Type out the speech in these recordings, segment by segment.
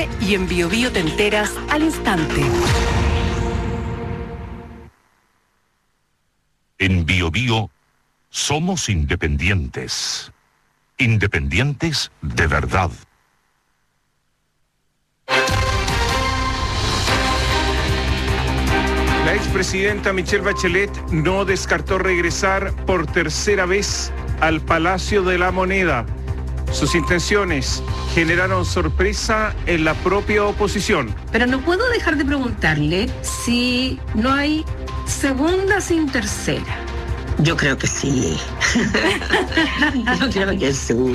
Chile y en Bio Bio te enteras al instante. En Bio Bio somos independientes. Independientes de verdad. La expresidenta Michelle Bachelet no descartó regresar por tercera vez al Palacio de la Moneda. Sus intenciones generaron sorpresa en la propia oposición. Pero no puedo dejar de preguntarle si no hay segunda sin tercera. Yo creo que sí. Yo creo que sí.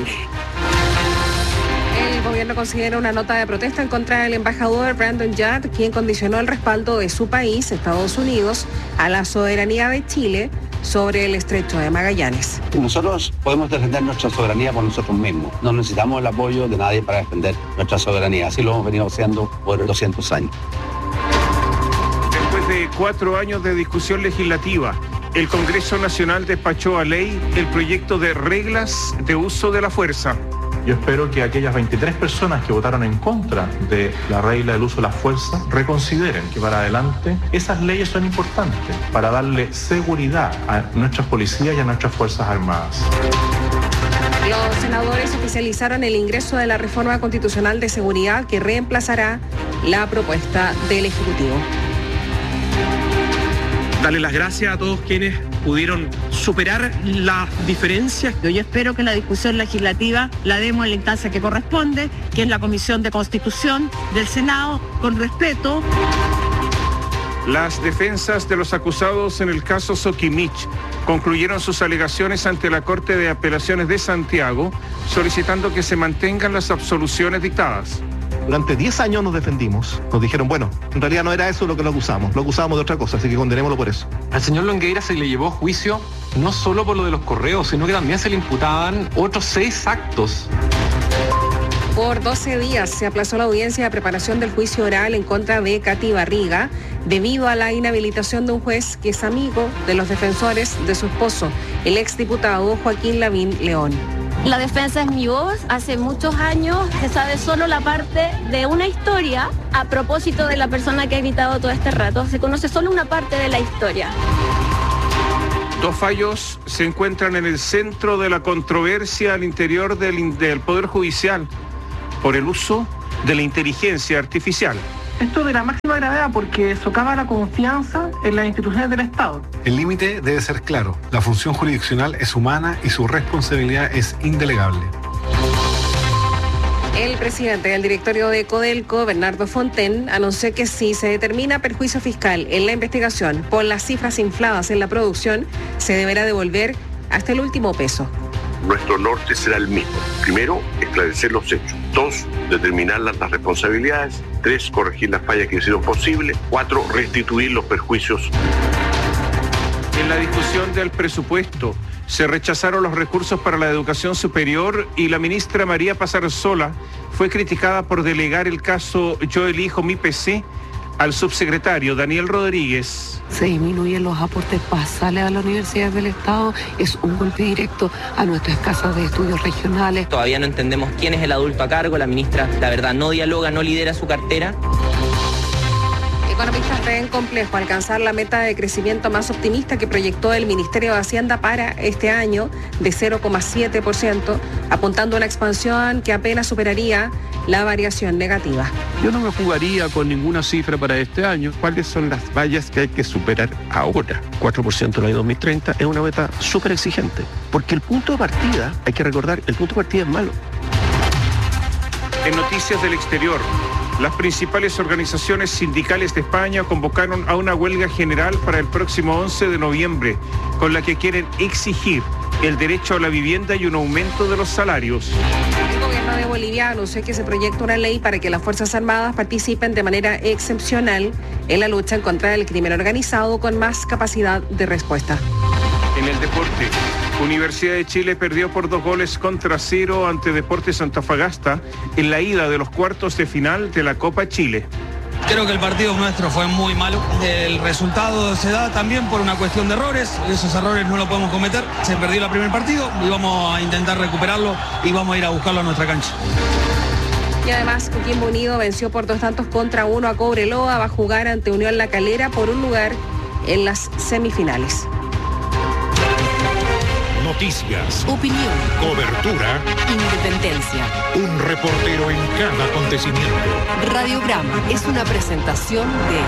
El gobierno considera una nota de protesta en contra del embajador Brandon Yard, quien condicionó el respaldo de su país, Estados Unidos, a la soberanía de Chile sobre el estrecho de Magallanes. Nosotros podemos defender nuestra soberanía por nosotros mismos. No necesitamos el apoyo de nadie para defender nuestra soberanía. Así lo hemos venido haciendo por 200 años. Después de 4 años de discusión legislativa, el Congreso Nacional despachó a ley el proyecto de reglas de uso de la fuerza. Yo espero que aquellas 23 personas que votaron en contra de la regla del uso de la fuerza reconsideren que para adelante esas leyes son importantes para darle seguridad a nuestras policías y a nuestras Fuerzas Armadas. Los senadores oficializaron el ingreso de la reforma constitucional de seguridad que reemplazará la propuesta del Ejecutivo. Darle las gracias a todos quienes pudieron superar las diferencias. Yo espero que la discusión legislativa la demos en la instancia que corresponde, que es la Comisión de Constitución del Senado, con respeto. Las defensas de los acusados en el caso Soquimich concluyeron sus alegaciones ante la Corte de Apelaciones de Santiago, solicitando que se mantengan las absoluciones dictadas. Durante 10 años nos defendimos. Nos dijeron, bueno, en realidad no era eso lo que lo acusábamos de otra cosa, así que condenémoslo por eso. Al señor Longueira se le llevó a juicio no solo por lo de los correos, sino que también se le imputaban otros 6 actos. Por 12 días se aplazó la audiencia de preparación del juicio oral en contra de Katy Barriga, debido a la inhabilitación de un juez que es amigo de los defensores de su esposo, el exdiputado Joaquín Lavín León. La defensa es mi voz. Hace muchos años se sabe solo la parte de una historia a propósito de la persona que ha gritado todo este rato. Se conoce solo una parte de la historia. 2 fallos se encuentran en el centro de la controversia al interior del Poder Judicial por el uso de la inteligencia artificial. Esto de la máxima gravedad porque socava la confianza en las instituciones del Estado. El límite debe ser claro. La función jurisdiccional es humana y su responsabilidad es indelegable. El presidente del directorio de Codelco, Bernardo Fonten, anunció que si se determina perjuicio fiscal en la investigación por las cifras infladas en la producción, se deberá devolver hasta el último peso. Nuestro norte será el mismo. Primero, esclarecer los hechos. 2, determinar las responsabilidades. 3, corregir las fallas que hicieron posible. 4, restituir los perjuicios. En la discusión del presupuesto se rechazaron los recursos para la educación superior y la ministra María Pazarsola fue criticada por delegar el caso Yo Elijo Mi PC al subsecretario Daniel Rodríguez. Se disminuyen los aportes basales a las universidades del Estado, es un golpe directo a nuestras casas de estudios regionales. Todavía no entendemos quién es el adulto a cargo, la ministra, la verdad, no dialoga, no lidera su cartera. Economistas ven complejo alcanzar la meta de crecimiento más optimista que proyectó el Ministerio de Hacienda para este año de 0,7%, apuntando a una expansión que apenas superaría la variación negativa. Yo no me jugaría con ninguna cifra para este año. ¿Cuáles son las vallas que hay que superar ahora? 4% en el año 2030 es una meta súper exigente, porque el punto de partida, hay que recordar, el punto de partida es malo. En noticias del exterior, las principales organizaciones sindicales de España convocaron a una huelga general para el próximo 11 de noviembre, con la que quieren exigir el derecho a la vivienda y un aumento de los salarios. El gobierno de Bolivia anunció que se proyecta una ley para que las Fuerzas Armadas participen de manera excepcional en la lucha en contra del crimen organizado con más capacidad de respuesta. En el deporte, Universidad de Chile perdió por 2-0 ante Deportes Antofagasta en la ida de los cuartos de final de la Copa Chile. Creo que el partido nuestro fue muy malo. El resultado se da también por una cuestión de errores. Esos errores no los podemos cometer. Se perdió el primer partido y vamos a intentar recuperarlo y vamos a ir a buscarlo a nuestra cancha. Y además, Coquimbo Unido venció por 2-1 a Cobreloa. Va a jugar ante Unión La Calera por un lugar en las semifinales. Noticias, opinión, cobertura, independencia. Un reportero en cada acontecimiento. Radiograma es una presentación de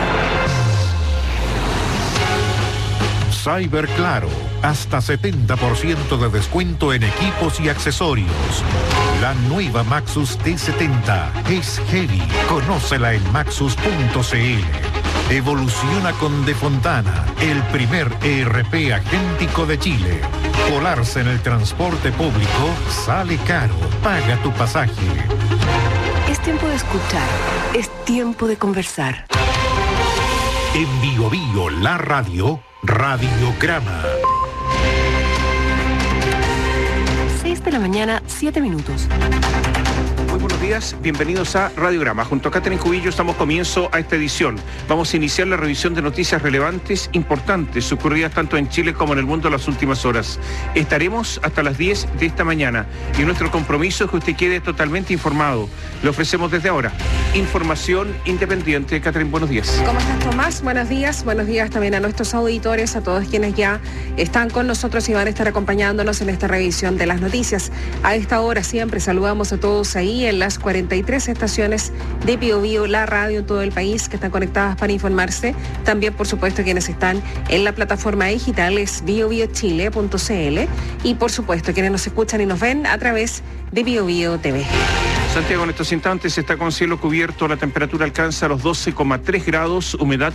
Cyberclaro, hasta 70% de descuento en equipos y accesorios. La nueva Maxus T70 es heavy. Conócela en maxus.cl. Evoluciona con De Fontana, el primer ERP agéntico de Chile. Colarse en el transporte público sale caro. Paga tu pasaje. Es tiempo de escuchar, es tiempo de conversar. En Bio Bio, la radio, Radiograma. 6 de la mañana, 7 minutos. Muy buenos días, bienvenidos a Radiograma. Junto a Catherine Cubillo estamos comienzo a esta edición. Vamos a iniciar la revisión de noticias relevantes, importantes, ocurridas tanto en Chile como en el mundo en las últimas horas. Estaremos hasta las 10 de esta mañana y nuestro compromiso es que usted quede totalmente informado. Le ofrecemos desde ahora información independiente. Catherine, buenos días. ¿Cómo estás, Tomás? Buenos días también a nuestros auditores, a todos quienes ya están con nosotros y van a estar acompañándonos en esta revisión de las noticias. A esta hora siempre saludamos a todos ahí en las 43 estaciones de Bio Bio, la radio en todo el país que están conectadas para informarse. También, por supuesto, quienes están en la plataforma digital es biobiochile.cl y, por supuesto, quienes nos escuchan y nos ven a través de Bio Bio TV. Santiago en estos instantes está con cielo cubierto, la temperatura alcanza los 12,3 grados, humedad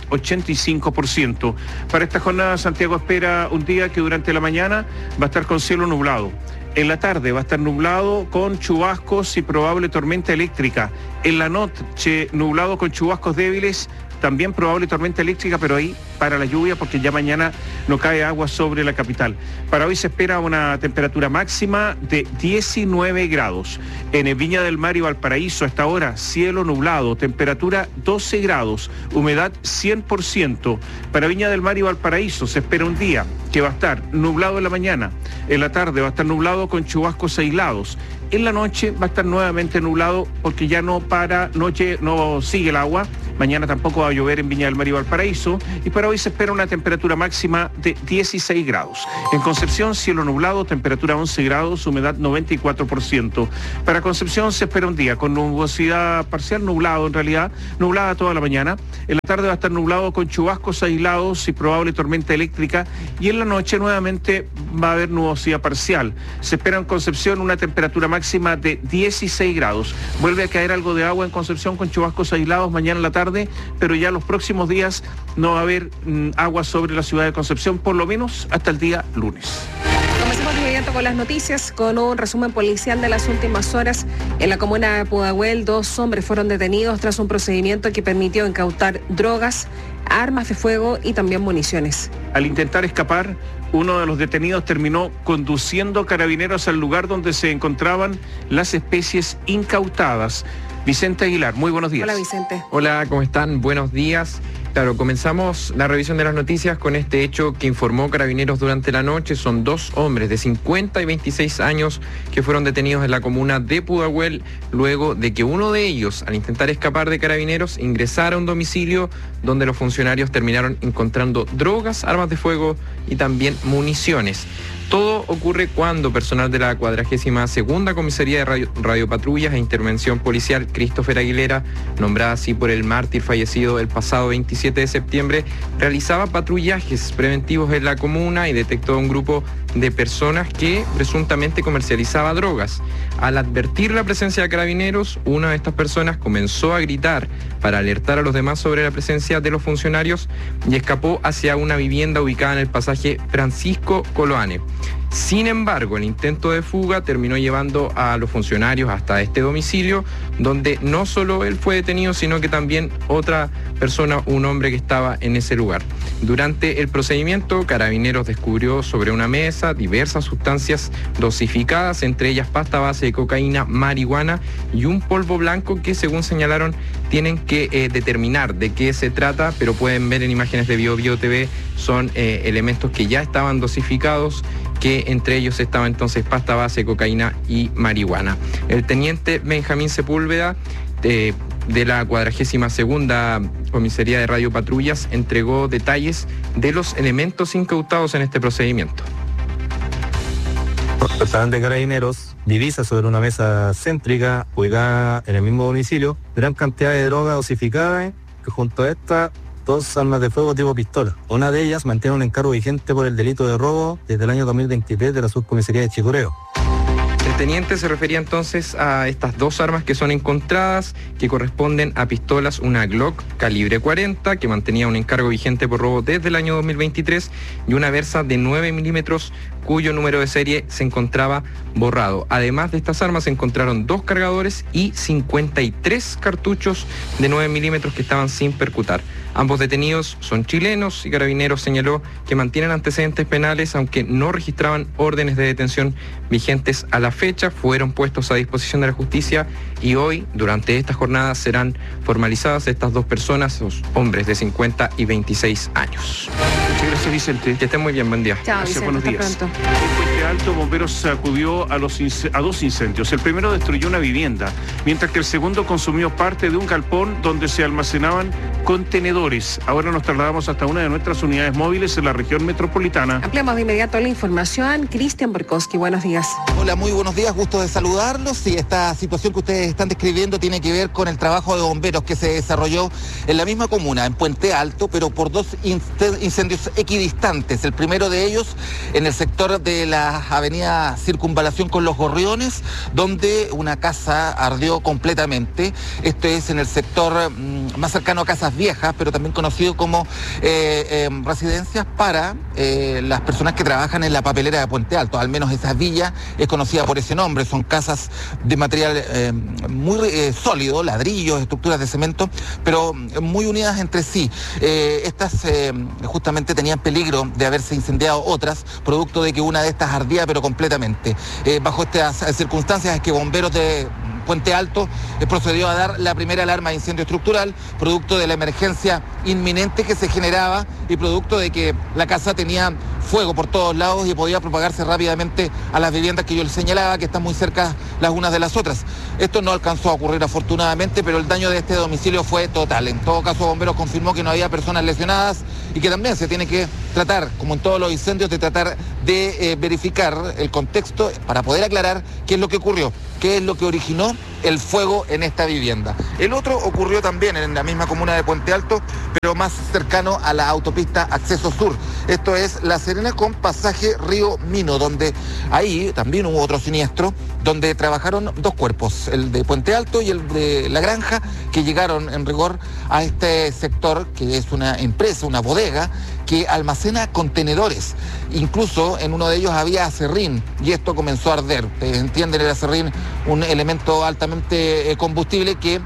85%. Para esta jornada Santiago espera un día que durante la mañana va a estar con cielo nublado. En la tarde va a estar nublado con chubascos y probable tormenta eléctrica. En la noche nublado con chubascos débiles, también probable tormenta eléctrica, pero ahí para la lluvia porque ya mañana no cae agua sobre la capital. Para hoy se espera una temperatura máxima de 19 grados. En Viña del Mar y Valparaíso hasta ahora cielo nublado, temperatura 12 grados, humedad 100%. Para Viña del Mar y Valparaíso se espera un día que va a estar nublado en la mañana, en la tarde va a estar nublado con chubascos aislados. En la noche va a estar nuevamente nublado porque ya no sigue el agua. Mañana tampoco va a llover en Viña del Mar y Valparaíso. Y para hoy se espera una temperatura máxima de 16 grados. En Concepción, cielo nublado, temperatura 11 grados, humedad 94%. Para Concepción se espera un día con nubosidad parcial, nublado en realidad, nublada toda la mañana. En la tarde va a estar nublado con chubascos aislados y probable tormenta eléctrica. Y en la noche nuevamente va a haber nubosidad parcial. Se espera en Concepción una temperatura máxima de 16 grados. Vuelve a caer algo de agua en Concepción con chubascos aislados mañana en la tarde, pero ya los próximos días no va a haber agua sobre la ciudad de Concepción, por lo menos hasta el día lunes. Comencemos de inmediato con las noticias, con un resumen policial de las últimas horas. En la comuna de Pudahuel, 2 hombres fueron detenidos tras un procedimiento que permitió incautar drogas, armas de fuego y también municiones. Al intentar escapar, uno de los detenidos terminó conduciendo carabineros al lugar donde se encontraban las especies incautadas. Vicente Aguilar, muy buenos días. Hola, Vicente. Hola, ¿cómo están? Buenos días. Claro, comenzamos la revisión de las noticias con este hecho que informó Carabineros durante la noche. Son 2 hombres de 50 y 26 años que fueron detenidos en la comuna de Pudahuel luego de que uno de ellos, al intentar escapar de Carabineros, ingresara a un domicilio donde los funcionarios terminaron encontrando drogas, armas de fuego y también municiones. Todo ocurre cuando personal de la 42ª Comisaría de Radiopatrullas e Intervención Policial Christopher Aguilera, nombrada así por el mártir fallecido el pasado 27 de septiembre, realizaba patrullajes preventivos en la comuna y detectó un grupo de personas que presuntamente comercializaba drogas. Al advertir la presencia de carabineros, una de estas personas comenzó a gritar para alertar a los demás sobre la presencia de los funcionarios y escapó hacia una vivienda ubicada en el pasaje Francisco Coloane. Sin embargo, el intento de fuga terminó llevando a los funcionarios hasta este domicilio, donde no solo él fue detenido, sino que también otra persona, un hombre que estaba en ese lugar. Durante el procedimiento, Carabineros descubrió sobre una mesa diversas sustancias dosificadas, entre ellas pasta base de cocaína, marihuana y un polvo blanco que, según señalaron, tienen que determinar de qué se trata, pero pueden ver en imágenes de Bio Bio TV, son elementos que ya estaban dosificados que entre ellos estaba entonces pasta base, cocaína y marihuana. El teniente Benjamín Sepúlveda, de la 42ª Comisaría de Radio Patrullas, entregó detalles de los elementos incautados en este procedimiento. Personal de Carabineros divisa sobre una mesa céntrica ubicada en el mismo domicilio gran cantidad de droga dosificada, que junto a esta 2 armas de fuego tipo pistola. Una de ellas mantiene un encargo vigente por el delito de robo desde el año 2023 de la Subcomisaría de Chicureo. El teniente se refería entonces a estas 2 armas que son encontradas, que corresponden a pistolas, una Glock calibre 40, que mantenía un encargo vigente por robo desde el año 2023, y una Versa de 9 milímetros, cuyo número de serie se encontraba borrado. Además de estas armas se encontraron 2 cargadores y 53 cartuchos de 9 milímetros que estaban sin percutar. Ambos detenidos son chilenos y Carabineros señaló que mantienen antecedentes penales, aunque no registraban órdenes de detención vigentes a la fecha. Fueron puestos a disposición de la justicia y hoy, durante esta jornada, serán formalizadas estas 2 personas, los hombres de 50 y 26 años. Muchas gracias, Vicente. Que estén muy bien, buen día. Chao, Gracias, Vicente, buenos días. hasta pronto. En Puente Alto, bomberos acudió a 2 incendios. El primero destruyó una vivienda, mientras que el segundo consumió parte de un galpón donde se almacenaban contenedores. Ahora nos trasladamos hasta una de nuestras unidades móviles en la región metropolitana. Ampliamos de inmediato la información. Cristian Borkowski, buenos días. Hola, muy buenos días, gusto de saludarlos. Y esta situación que ustedes están describiendo tiene que ver con el trabajo de bomberos que se desarrolló en la misma comuna, en Puente Alto, pero por 2 incendios equidistantes. El primero de ellos en el sector de la avenida Circunvalación con los Gorriones, donde una casa ardió completamente. Esto es en el sector más cercano a Casas Viejas, pero también conocido como residencias para las personas que trabajan en la papelera de Puente Alto. Al menos esa villa es conocida por ese nombre. Son casas de material muy sólido, ladrillos, estructuras de cemento, pero muy unidas entre sí. Estas justamente tenían peligro de haberse incendiado otras, producto de que una de estas ardía pero completamente. Bajo estas circunstancias es que bomberos de Puente Alto procedió a dar la primera alarma de incendio estructural, producto de la emergencia inminente que se generaba y producto de que la casa tenía fuego por todos lados y podía propagarse rápidamente a las viviendas que yo les señalaba, que están muy cerca las unas de las otras. Esto no alcanzó a ocurrir afortunadamente, pero el daño de este domicilio fue total. En todo caso, bomberos confirmó que no había personas lesionadas y que también se tiene que tratar, como en todos los incendios, de tratar de verificar el contexto para poder aclarar qué es lo que ocurrió, qué es lo que originó el fuego en esta vivienda. El otro ocurrió también en la misma comuna de Puente Alto, pero más cercano a la autopista Acceso Sur. Esto es La Serena con pasaje Río Mino, donde ahí también hubo otro siniestro, donde trabajaron 2 cuerpos, el de Puente Alto y el de La Granja, que llegaron en rigor a este sector, que es una empresa, una bodega, que almacena contenedores. Incluso en uno de ellos había acerrín y esto comenzó a arder. Ustedes entienden, el acerrín, un elemento altamente combustible que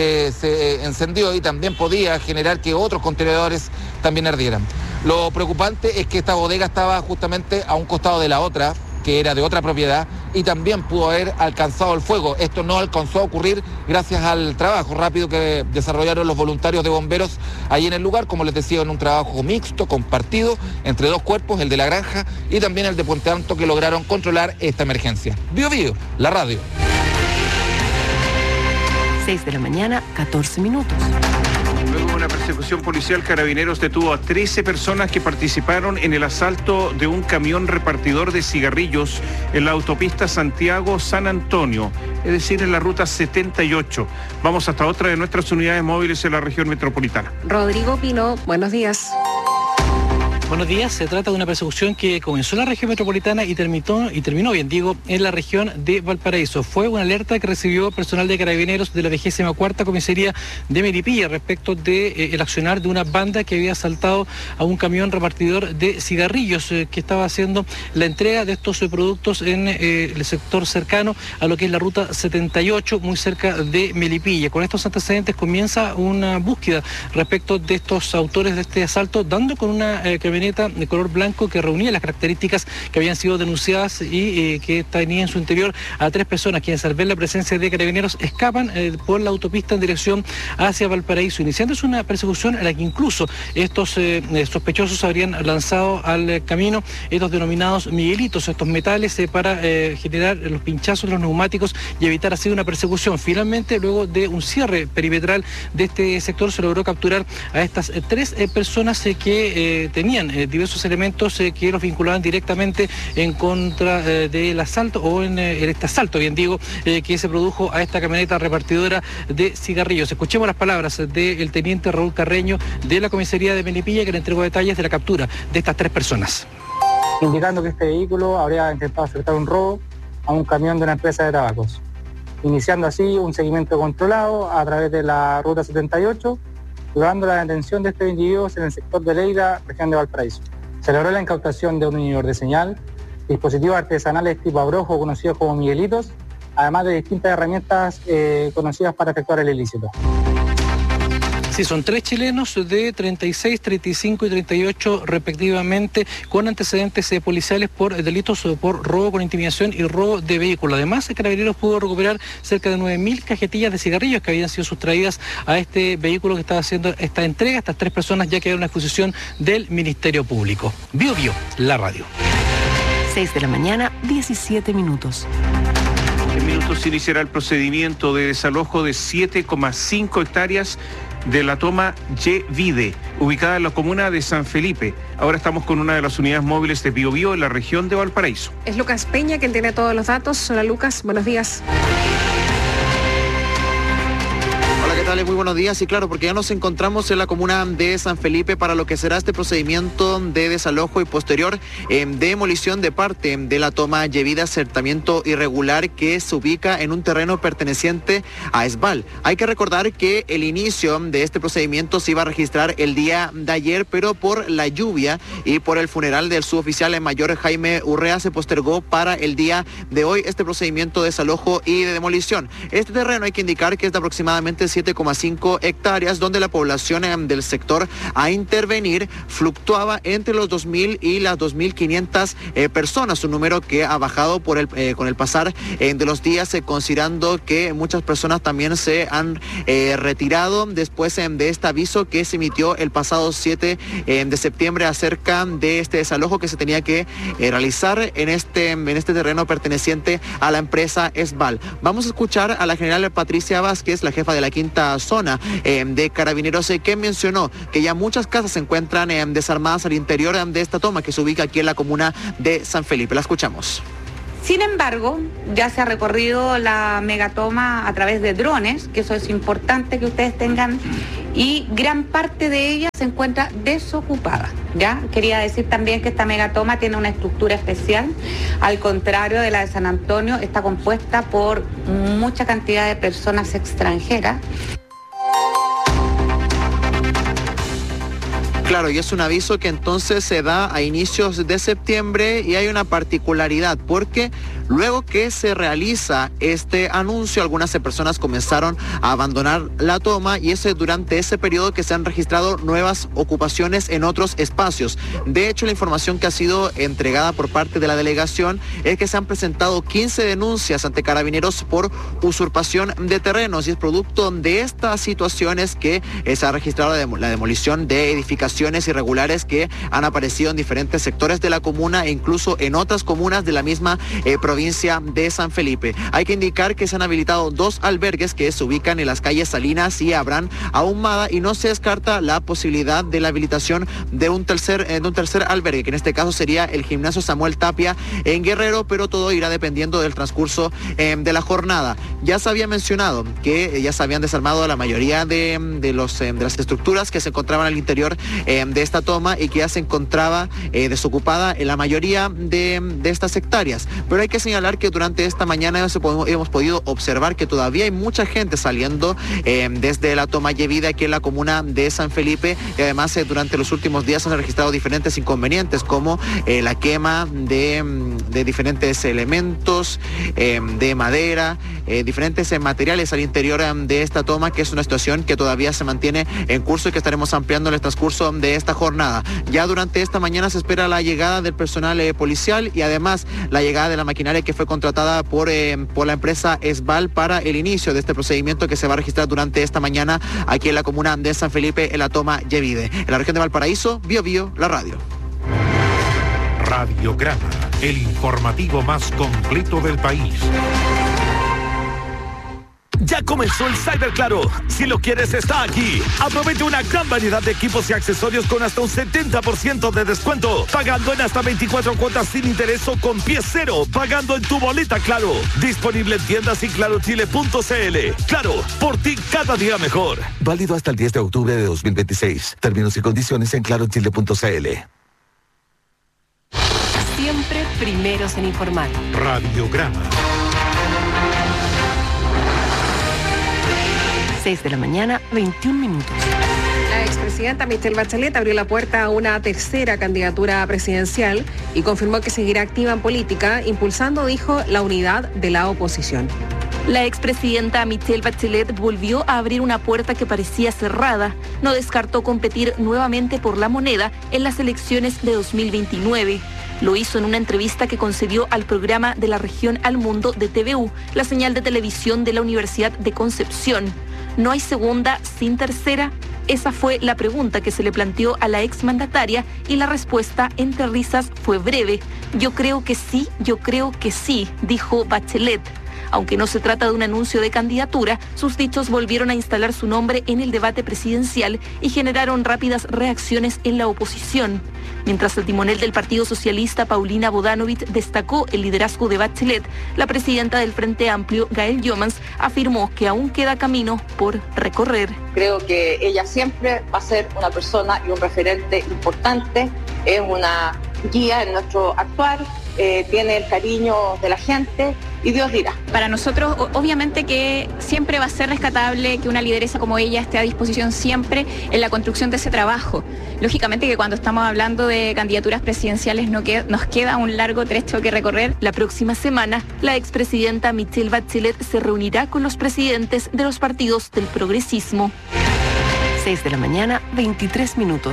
se encendió y también podía generar que otros contenedores también ardieran. Lo preocupante es que esta bodega estaba justamente a un costado de la otra, que era de otra propiedad, y también pudo haber alcanzado el fuego. Esto no alcanzó a ocurrir gracias al trabajo rápido que desarrollaron los voluntarios de bomberos ahí en el lugar, como les decía, en un trabajo mixto, compartido, entre 2 cuerpos, el de La Granja y también el de Puente Alto, que lograron controlar esta emergencia. Bio Bio, la radio. 6 de la mañana, 14 minutos. Luego de una persecución policial, Carabineros detuvo a 13 personas que participaron en el asalto de un camión repartidor de cigarrillos en la autopista Santiago-San Antonio, es decir, en la ruta 78. Vamos hasta otra de nuestras unidades móviles en la región metropolitana. Rodrigo Pino, buenos días. Buenos días, se trata de una persecución que comenzó en la región metropolitana y terminó bien, digo, en la región de Valparaíso. Fue una alerta que recibió personal de Carabineros de la 24ª Comisaría de Melipilla respecto de el accionar de una banda que había asaltado a un camión repartidor de cigarrillos que estaba haciendo la entrega de estos productos en el sector cercano a lo que es la ruta 78, muy cerca de Melipilla. Con estos antecedentes comienza una búsqueda respecto de estos autores de este asalto, dando con una camioneta camioneta de color blanco que reunía las características que habían sido denunciadas y que tenía en su interior a 3 personas quienes, al ver la presencia de carabineros, escapan por la autopista en dirección hacia Valparaíso, iniciándose una persecución en la que incluso estos sospechosos habrían lanzado al camino estos denominados miguelitos, estos metales para generar los pinchazos de los neumáticos y evitar así una persecución. Finalmente, luego de un cierre perimetral de este sector, se logró capturar a estas 3 personas que tenían diversos elementos que los vinculaban directamente en contra del asalto o en este asalto, bien digo, que se produjo a esta camioneta repartidora de cigarrillos. Escuchemos las palabras del teniente Raúl Carreño de la comisaría de Melipilla, que le entregó detalles de la captura de estas 3 personas. Indicando que este vehículo habría intentado acertar un robo a un camión de una empresa de tabacos, iniciando así un seguimiento controlado a través de la ruta 78, logrando la detención de estos individuos en el sector de Leida, región de Valparaíso. Se logró la incautación de un inhibidor de señal, dispositivos artesanales tipo abrojo conocidos como miguelitos, además de distintas herramientas conocidas para efectuar el ilícito. Sí, son 3 chilenos de 36, 35 y 38 respectivamente, con antecedentes policiales por delitos por robo con intimidación y robo de vehículo. Además, Carabineros pudo recuperar cerca de 9.000 cajetillas de cigarrillos que habían sido sustraídas a este vehículo que estaba haciendo esta entrega. Estas 3 personas ya quedaron a disposición del Ministerio Público. Bio, la radio. 6 de la mañana, 17 minutos. En minutos iniciará el procedimiento de desalojo de 7,5 hectáreas de la toma Yevide, ubicada en la comuna de San Felipe. Ahora estamos con una de las unidades móviles de Biobío en la región de Valparaíso. Es Lucas Peña quien tiene todos los datos. Hola Lucas, buenos días. Muy buenos días, y claro, porque ya nos encontramos en la comuna de San Felipe para lo que será este procedimiento de desalojo y posterior demolición de parte de la toma Yevide, asentamiento irregular que se ubica en un terreno perteneciente a Esbal. Hay que recordar que el inicio de este procedimiento se iba a registrar el día de ayer, pero por la lluvia y por el funeral del suboficial mayor Jaime Urrea se postergó para el día de hoy este procedimiento de desalojo y de demolición. Este terreno hay que indicar que es de aproximadamente 7,5 hectáreas, donde la población del sector a intervenir fluctuaba entre los 2.000 y las 2.500 personas, un número que ha bajado con el pasar de los días, considerando que muchas personas también se han retirado después de este aviso que se emitió el pasado 7 de septiembre acerca de este desalojo que se tenía que realizar en este terreno perteneciente a la empresa Esbal. Vamos a escuchar a la general Patricia Vázquez, la jefa de la quinta zona de Carabineros, que mencionó que ya muchas casas se encuentran desarmadas al interior de esta toma que se ubica aquí en la comuna de San Felipe. La escuchamos. Sin embargo, ya se ha recorrido la megatoma a través de drones, que eso es importante que ustedes tengan, y gran parte de ella se encuentra desocupada. ¿Ya? Quería decir también que esta megatoma tiene una estructura especial, al contrario de la de San Antonio, está compuesta por mucha cantidad de personas extranjeras. Claro, y es un aviso que entonces se da a inicios de septiembre, y hay una particularidad porque luego que se realiza este anuncio, algunas personas comenzaron a abandonar la toma, y es durante ese periodo que se han registrado nuevas ocupaciones en otros espacios. De hecho, la información que ha sido entregada por parte de la delegación es que se han presentado 15 denuncias ante Carabineros por usurpación de terrenos, y es producto de estas situaciones que se ha registrado la demolición de edificaciones irregulares que han aparecido en diferentes sectores de la comuna e incluso en otras comunas de la misma provincia de San Felipe. Hay que indicar que se han habilitado 2 albergues que se ubican en las calles Salinas y Abraham Ahumada, y no se descarta la posibilidad de la habilitación de un tercer albergue, que en este caso sería el gimnasio Samuel Tapia en Guerrero, pero todo irá dependiendo del transcurso de la jornada. Ya se había mencionado que ya se habían desarmado la mayoría de las estructuras que se encontraban al interior de esta toma, y que ya se encontraba desocupada en la mayoría de estas hectáreas. Pero hay que señalar que durante esta mañana hemos podido observar que todavía hay mucha gente saliendo desde la toma Yevide aquí en la comuna de San Felipe, y además durante los últimos días han registrado diferentes inconvenientes como la quema de diferentes elementos de madera, diferentes materiales al interior de esta toma, que es una situación que todavía se mantiene en curso y que estaremos ampliando en el transcurso de esta jornada. Ya durante esta mañana se espera la llegada del personal policial y además la llegada de la maquinaria que fue contratada por la empresa Esval para el inicio de este procedimiento que se va a registrar durante esta mañana aquí en la comuna de San Felipe en la toma Yevide. En la región de Valparaíso, Bio Bio, la radio. Radiograma, el informativo más completo del país. Ya comenzó el Cyber Claro. Si lo quieres, está aquí. Aprovecha una gran variedad de equipos y accesorios con hasta un 70% de descuento. Pagando en hasta 24 cuotas sin interés o con pie cero. Pagando en tu boleta Claro. Disponible en tiendas y clarochile.cl. Claro, por ti cada día mejor. Válido hasta el 10 de octubre de 2026. Términos y condiciones en clarochile.cl. Siempre primeros en informar. Radiograma. 6 de la mañana, 21 minutos. La expresidenta Michelle Bachelet abrió la puerta a una tercera candidatura presidencial y confirmó que seguirá activa en política, impulsando, dijo, la unidad de la oposición. La expresidenta Michelle Bachelet volvió a abrir una puerta que parecía cerrada. No descartó competir nuevamente por la moneda en las elecciones de 2029. Lo hizo en una entrevista que concedió al programa de la región Al Mundo de TVU, la señal de televisión de la Universidad de Concepción. ¿No hay segunda sin tercera? Esa fue la pregunta que se le planteó a la exmandataria y la respuesta entre risas fue breve. Yo creo que sí, dijo Bachelet. Aunque no se trata de un anuncio de candidatura, sus dichos volvieron a instalar su nombre en el debate presidencial y generaron rápidas reacciones en la oposición. Mientras el timonel del Partido Socialista, Paulina Bodanovich, destacó el liderazgo de Bachelet, la presidenta del Frente Amplio, Gael Jomans, afirmó que aún queda camino por recorrer. Creo que ella siempre va a ser una persona y un referente importante, es una guía en nuestro actuar, tiene el cariño de la gente y Dios dirá. Para nosotros, obviamente que siempre va a ser rescatable que una lideresa como ella esté a disposición siempre en la construcción de ese trabajo. Lógicamente que cuando estamos hablando de candidaturas presidenciales nos queda un largo trecho que recorrer. La próxima semana, la expresidenta Michelle Bachelet se reunirá con los presidentes de los partidos del progresismo. 6 de la mañana, 23 minutos.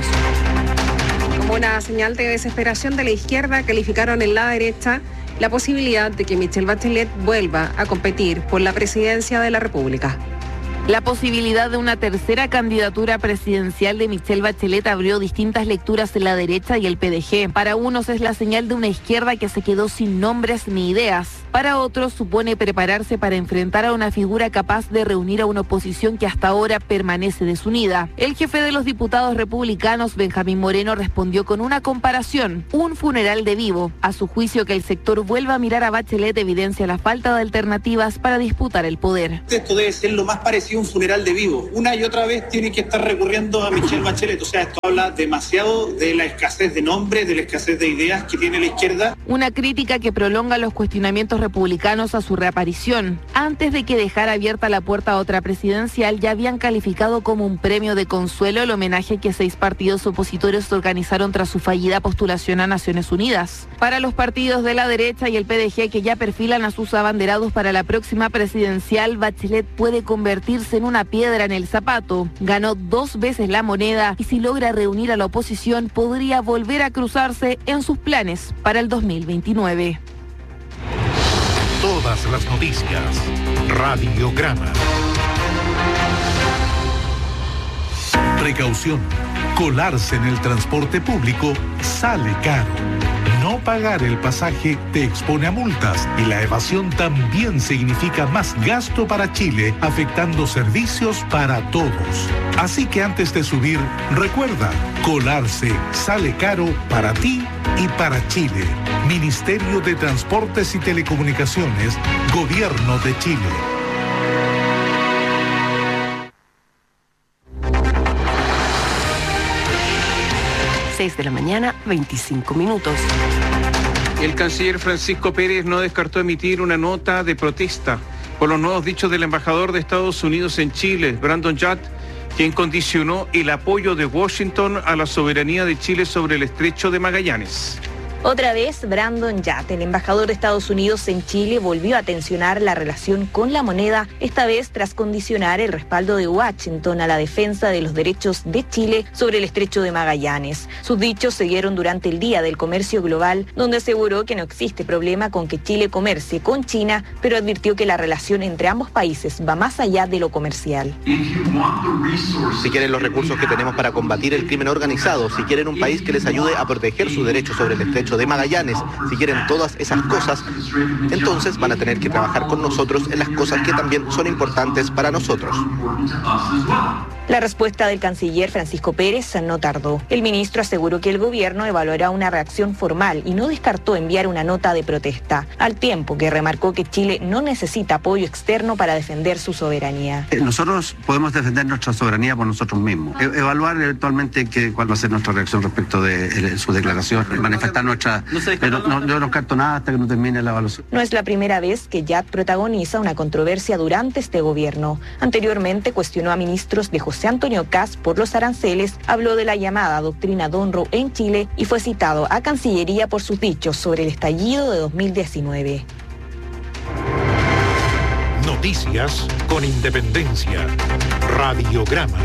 Como una señal de desesperación de la izquierda, calificaron en la derecha la posibilidad de que Michelle Bachelet vuelva a competir por la presidencia de la República. La posibilidad de una tercera candidatura presidencial de Michelle Bachelet abrió distintas lecturas en la derecha y el PDG. Para unos es la señal de una izquierda que se quedó sin nombres ni ideas. Para otros supone prepararse para enfrentar a una figura capaz de reunir a una oposición que hasta ahora permanece desunida. El jefe de los diputados republicanos, Benjamín Moreno, respondió con una comparación, un funeral de vivo. A su juicio, que el sector vuelva a mirar a Bachelet evidencia la falta de alternativas para disputar el poder. Esto debe ser lo más parecido a un funeral de vivo. Una y otra vez tiene que estar recurriendo a Michelle Bachelet. O sea, esto habla demasiado de la escasez de nombres, de la escasez de ideas que tiene la izquierda. Una crítica que prolonga los cuestionamientos republicanos a su reaparición. Antes de que dejara abierta la puerta a otra presidencial, ya habían calificado como un premio de consuelo el homenaje que 6 partidos opositores organizaron tras su fallida postulación a Naciones Unidas. Para los partidos de la derecha y el PDG, que ya perfilan a sus abanderados para la próxima presidencial, Bachelet puede convertirse en una piedra en el zapato. Ganó 2 veces la moneda y si logra reunir a la oposición podría volver a cruzarse en sus planes para el 2029. Todas las noticias. Radiograma. Precaución. Colarse en el transporte público sale caro. No pagar el pasaje te expone a multas y la evasión también significa más gasto para Chile, afectando servicios para todos. Así que antes de subir, recuerda, colarse sale caro para ti y para Chile. Ministerio de Transportes y Telecomunicaciones, Gobierno de Chile. Seis de la mañana, 25 minutos. El canciller Francisco Pérez no descartó emitir una nota de protesta por los nuevos dichos del embajador de Estados Unidos en Chile, Brandon Yat, quien condicionó el apoyo de Washington a la soberanía de Chile sobre el estrecho de Magallanes. Otra vez, Brandon Yat, el embajador de Estados Unidos en Chile, volvió a tensionar la relación con la moneda, esta vez tras condicionar el respaldo de Washington a la defensa de los derechos de Chile sobre el estrecho de Magallanes. Sus dichos se dieron durante el Día del Comercio Global, donde aseguró que no existe problema con que Chile comercie con China, pero advirtió que la relación entre ambos países va más allá de lo comercial. Si quieren los recursos que tenemos para combatir el crimen organizado, si quieren un país que les ayude a proteger sus derechos sobre el estrecho de Magallanes, si quieren todas esas cosas, entonces van a tener que trabajar con nosotros en las cosas que también son importantes para nosotros. La respuesta del canciller Francisco Pérez no tardó. El ministro aseguró que el gobierno evaluará una reacción formal y no descartó enviar una nota de protesta, al tiempo que remarcó que Chile no necesita apoyo externo para defender su soberanía. Nosotros podemos defender nuestra soberanía por nosotros mismos. Evaluar eventualmente cuál va a ser nuestra reacción respecto de su declaración, manifestar nuestra... Yo no descarto nada hasta que no termine la evaluación. No es la primera vez que Yat protagoniza una controversia durante este gobierno. Anteriormente cuestionó a ministros de José Antonio Kast por los aranceles, habló de la llamada doctrina Donro en Chile y fue citado a Cancillería por sus dichos sobre el estallido de 2019. Noticias con independencia. Radiograma.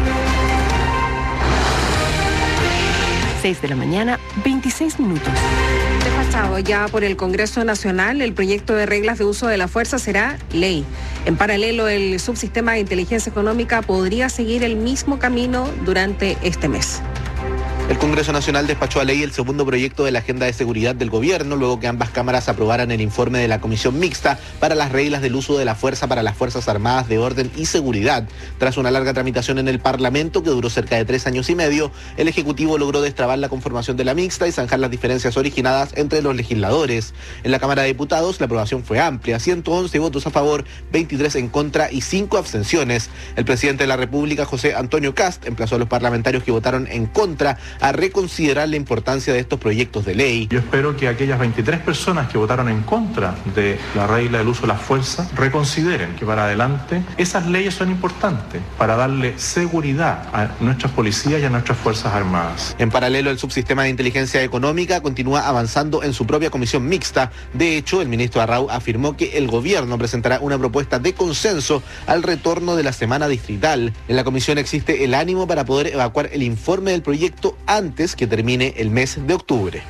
6 de la mañana, 26 minutos. Despachado ya por el Congreso Nacional, el proyecto de reglas de uso de la fuerza será ley. En paralelo, el subsistema de inteligencia económica podría seguir el mismo camino durante este mes. El Congreso Nacional despachó a ley el segundo proyecto de la Agenda de Seguridad del Gobierno, luego que ambas cámaras aprobaran el informe de la Comisión Mixta para las reglas del uso de la fuerza para las Fuerzas Armadas de Orden y Seguridad. Tras una larga tramitación en el Parlamento, que duró cerca de 3 años y medio, el Ejecutivo logró destrabar la conformación de la Mixta y zanjar las diferencias originadas entre los legisladores. En la Cámara de Diputados, la aprobación fue amplia, 111 votos a favor, 23 en contra y 5 abstenciones. El presidente de la República, José Antonio Kast, emplazó a los parlamentarios que votaron en contra a reconsiderar la importancia de estos proyectos de ley. Yo espero que aquellas 23 personas que votaron en contra de la regla del uso de la fuerza reconsideren que para adelante esas leyes son importantes para darle seguridad a nuestras policías y a nuestras Fuerzas Armadas. En paralelo, el subsistema de inteligencia económica continúa avanzando en su propia comisión mixta. De hecho, el ministro Arrau afirmó que el gobierno presentará una propuesta de consenso al retorno de la semana distrital. En la comisión existe el ánimo para poder evacuar el informe del proyecto antes que termine el mes de octubre.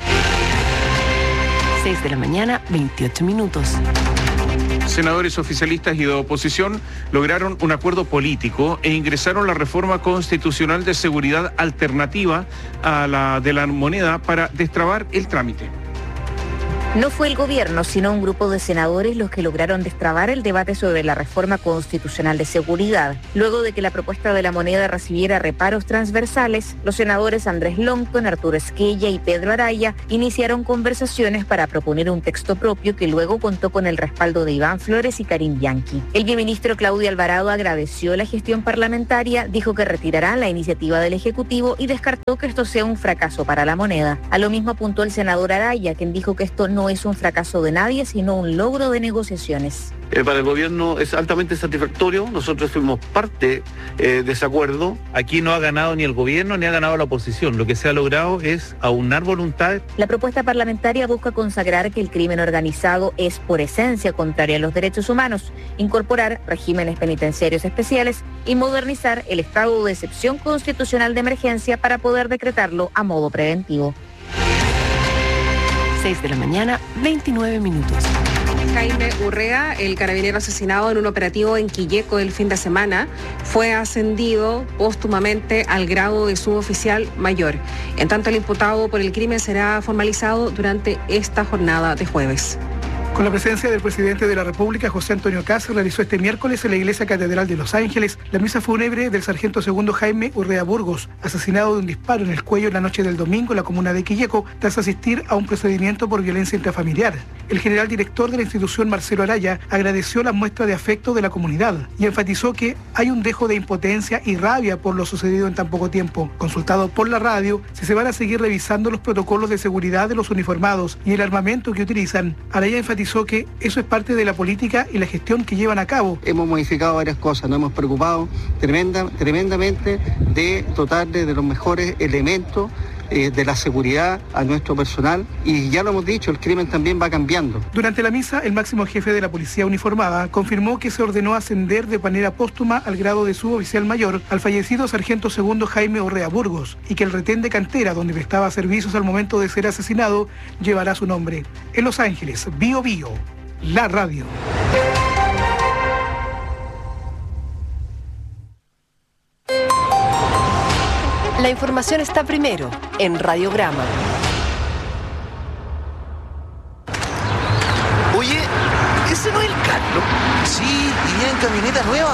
6 de la mañana, 28 minutos. Senadores oficialistas y de oposición lograron un acuerdo político e ingresaron la reforma constitucional de seguridad alternativa a la de la moneda para destrabar el trámite. No fue el gobierno, sino un grupo de senadores los que lograron destrabar el debate sobre la reforma constitucional de seguridad. Luego de que la propuesta de la moneda recibiera reparos transversales, los senadores Andrés Longton, Arturo Esquella y Pedro Araya iniciaron conversaciones para proponer un texto propio que luego contó con el respaldo de Iván Flores y Karim Bianchi. El viceministro Claudio Alvarado agradeció la gestión parlamentaria, dijo que retirará la iniciativa del Ejecutivo y descartó que esto sea un fracaso para la moneda. A lo mismo apuntó el senador Araya, quien dijo que esto no es un fracaso de nadie, sino un logro de negociaciones. Para el gobierno es altamente satisfactorio, nosotros fuimos parte de ese acuerdo. Aquí no ha ganado ni el gobierno ni ha ganado la oposición, lo que se ha logrado es aunar voluntades. La propuesta parlamentaria busca consagrar que el crimen organizado es por esencia contrario a los derechos humanos, incorporar regímenes penitenciarios especiales y modernizar el estado de excepción constitucional de emergencia para poder decretarlo a modo preventivo. 6 de la mañana, 29 minutos. Jaime Urrea, el carabinero asesinado en un operativo en Quilleco el fin de semana, fue ascendido póstumamente al grado de suboficial mayor. En tanto, el imputado por el crimen será formalizado durante esta jornada de jueves. Con la presencia del presidente de la República, José Antonio Kast, se realizó este miércoles en la Iglesia Catedral de Los Ángeles la misa fúnebre del sargento segundo Jaime Urrea Burgos, asesinado de un disparo en el cuello en la noche del domingo en la comuna de Quilleco, tras asistir a un procedimiento por violencia intrafamiliar. El general director de la institución, Marcelo Araya, agradeció la muestra de afecto de la comunidad y enfatizó que hay un dejo de impotencia y rabia por lo sucedido en tan poco tiempo. Consultado por la radio si se van a seguir revisando los protocolos de seguridad de los uniformados y el armamento que utilizan, Araya enfatizó que eso es parte de la política y la gestión que llevan a cabo. Hemos modificado varias cosas, nos hemos preocupado tremendamente de dotarle de los mejores elementos de la seguridad a nuestro personal, y ya lo hemos dicho, el crimen también va cambiando. Durante la misa, el máximo jefe de la policía uniformada confirmó que se ordenó ascender de manera póstuma al grado de suboficial mayor al fallecido sargento segundo Jaime Urrea Burgos y que el retén de Cantera, donde prestaba servicios al momento de ser asesinado, llevará su nombre. En Los Ángeles, Bio Bio, la radio. La información está primero en Radiograma. Oye, ¿ese no es el Carlos? Sí, y viene en camioneta nueva.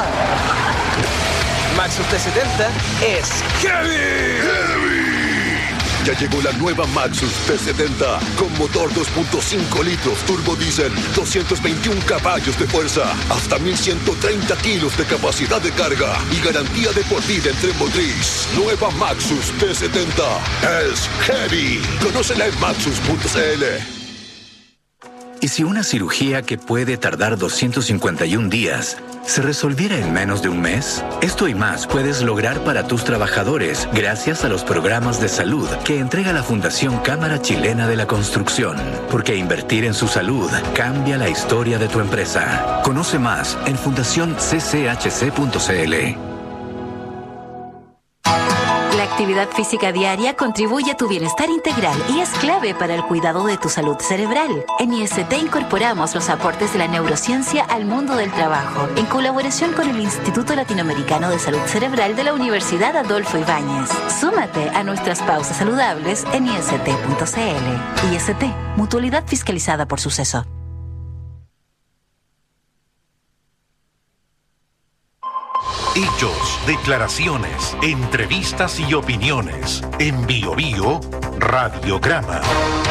Maxus T70 es Heavy. Ya llegó la nueva Maxus T70 con motor 2.5 litros turbo diésel, 221 caballos de fuerza, hasta 1130 kilos de capacidad de carga y garantía de por vida en tren motriz. Nueva Maxus T70 es Heavy. Conócela en maxus.cl. ¿Y si una cirugía que puede tardar 251 días se resolviera en menos de un mes? Esto y más puedes lograr para tus trabajadores gracias a los programas de salud que entrega la Fundación Cámara Chilena de la Construcción. Porque invertir en su salud cambia la historia de tu empresa. Conoce más en fundacioncchc.cl. La actividad física diaria contribuye a tu bienestar integral y es clave para el cuidado de tu salud cerebral. En IST incorporamos los aportes de la neurociencia al mundo del trabajo, en colaboración con el Instituto Latinoamericano de Salud Cerebral de la Universidad Adolfo Ibáñez. Súmate a nuestras pausas saludables en ist.cl. IST, mutualidad fiscalizada por Suceso. Hechos, declaraciones, entrevistas y opiniones. En Bio Bio, Radiograma.